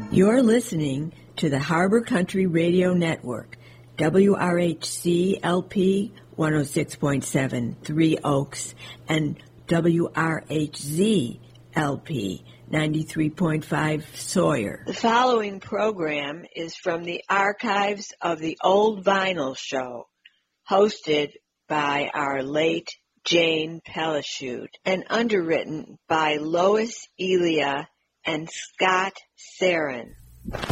You're listening to the Harbor Country Radio Network, WRHC-LP 106.7 Three Oaks and WRHZ-LP 93.5 Sawyer. The following program is from the archives of the Old Vinyl Show, hosted by our late Jane Pelishute and underwritten by Lois Elia and Scott Sarin.